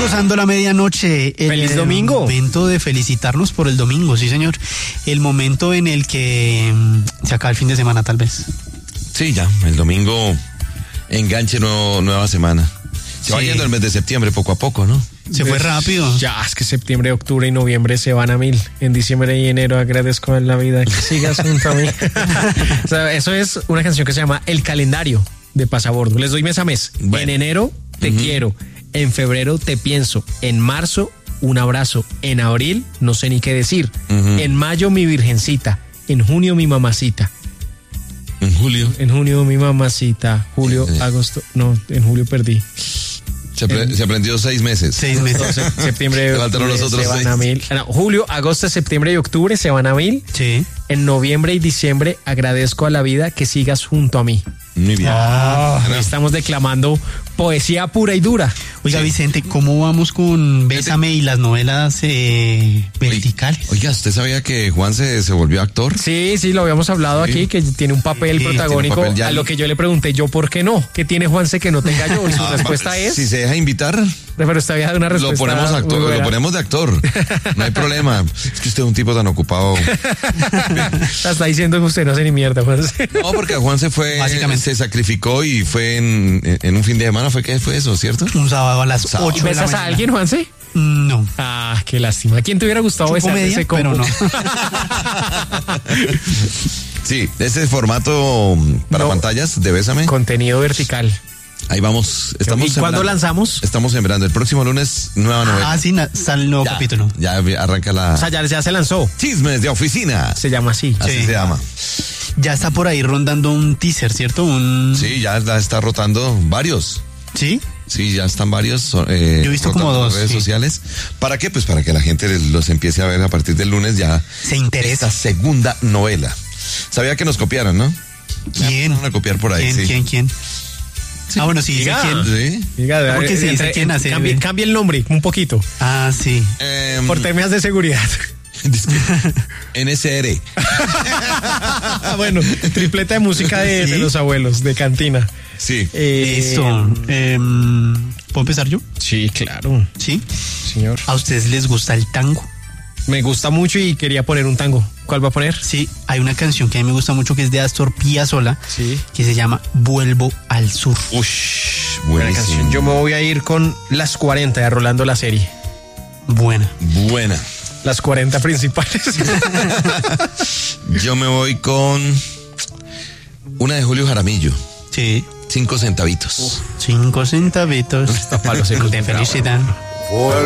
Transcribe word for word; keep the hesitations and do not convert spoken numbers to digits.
Rozando la medianoche. El ¡Feliz domingo! Momento de felicitarnos por el domingo, sí señor. El momento en el que mm, se acaba el fin de semana, tal vez. Sí, ya, el domingo enganche nuevo, nueva semana. Se sí. va yendo el mes de septiembre poco a poco, ¿no? Se fue rápido. Ya, es que septiembre, octubre y noviembre se van a mil. En diciembre y enero agradezco en la vida que sigas junto a mí. O sea, eso es una canción que se llama El Calendario de Pasabordo. Les doy mes a mes. Bueno. En enero, te uh-huh. quiero. En febrero, te pienso. En marzo, un abrazo. En abril, no sé ni qué decir. Uh-huh. En mayo, mi virgencita. En junio, mi mamacita. En julio. En junio, mi mamacita. Julio, eh, eh. agosto. No, en julio perdí. Se, pre- se aprendió seis meses. Seis meses. No, septiembre, octubre, los otros se van seis. a mil. No, julio, agosto, septiembre y octubre se van a mil. Sí. En noviembre y diciembre agradezco a la vida que sigas junto a mí. Muy bien. Ah, no. Estamos declamando poesía pura y dura. Oiga, sí. Vicente, ¿cómo vamos con Bésame y las novelas eh, verticales? Oiga, ¿usted sabía que Juan se, se volvió actor? Sí, sí, lo habíamos hablado sí. aquí, que tiene un papel sí, protagónico. Un papel a lo que yo le pregunté, yo, ¿por qué no? ¿Qué tiene Juanse que no tenga yo? Y su ah, respuesta es... Si se deja invitar... Pero usted había dado una respuesta... Lo ponemos, actor, lo ponemos de actor. No hay problema. Es que usted es un tipo tan ocupado. Está diciendo que usted no hace ni mierda, Juanse. No, porque Juan se fue... Básicamente. Se sacrificó y fue en, en un fin de semana. ¿Fue qué fue eso, cierto? Un sábado a las sábado. ocho de la mañana. ¿Besas a alguien, Juanse? No. Ah, qué lástima. ¿A quién te hubiera gustado besar media, ese combo? Pero no. Sí, ese formato para no. pantallas de Bésame. Contenido vertical. Ahí vamos. Estamos ¿Y sembrando. cuándo lanzamos? Estamos sembrando. El próximo lunes, nueva novela. Ah, sí, sale el nuevo ya, capítulo. Ya arranca la... O sea, ya, ya se lanzó. Chismes de oficina. Se llama así. Así sí. se llama. Ya está por ahí rondando un teaser, ¿cierto? Un... Sí, ya está rotando varios. ¿Sí? Sí, ya están varios. Eh, Yo he visto como dos. En redes sí. sociales. ¿Para qué? Pues para que la gente los empiece a ver a partir del lunes ya. Se interesa. Esta segunda novela. Sabía que nos copiaron, ¿no? ¿Quién? Van a copiar por ahí, ¿Quién, sí. quién, quién? Sí. Ah, bueno, sí, dice quién. Sí. Diga, porque sí, dice quién hace. Cambie, cambie el nombre un poquito. Ah, sí. Eh, por temas de seguridad. N S R. Bueno, tripleta de música de, ¿sí? de los abuelos, de cantina. Sí. Eh, Eso. Eh, ¿Puedo empezar yo? Sí, claro. ¿Sí? Señor. ¿A ustedes les gusta el tango? Me gusta mucho y quería poner un tango. ¿Cuál va a poner? Sí, hay una canción que a mí me gusta mucho que es de Astor Piazzolla, sí. que se llama Vuelvo al Sur. Ush, buena canción. Yo me voy a ir con Las cuarenta de Rolando la Serie. Buena. Buena. Las cuarenta principales. Yo me voy con una de Julio Jaramillo. Sí. Cinco centavitos. Uf, cinco centavitos. Está palo seco. De felicidad.